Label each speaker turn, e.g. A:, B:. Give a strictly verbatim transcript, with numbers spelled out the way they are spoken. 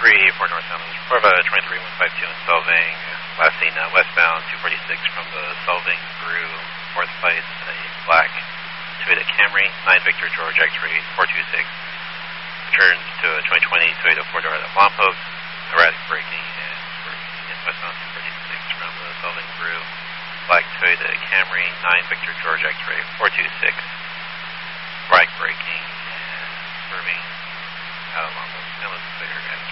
A: three four North Sound. Report of a twenty-three one five two in Solvang. Last seen uh, westbound two forty-six from the Solvang through fourth Place, a black Toyota Camry, nine Victor George X-ray four two six. Returns to a twenty twenty Toyota four-door at Lompoc, erratic braking and in westbound two forty-six from the Solvang through black Toyota Camry, nine Victor George X-ray four two six. Right braking and swerving out of Lompoc. Now let's clear again.